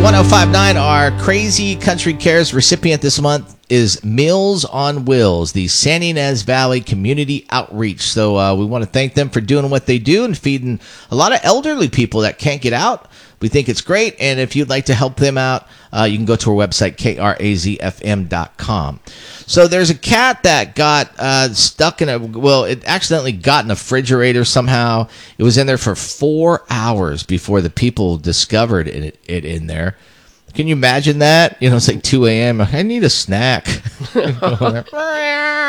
1059, our Crazy Country Cares recipient this month is Meals on Wheels, the San Ynez Valley Community Outreach. So we want to thank them for doing what they do and feeding a lot of elderly people that can't get out. We think it's great, and if you'd like to help them out, you can go to our website, krazfm.com. So there's a cat that got stuck in it accidentally got in a refrigerator somehow. It was in there for 4 hours before the people discovered it in there. Can you imagine that? It's like 2 a.m. I need a snack.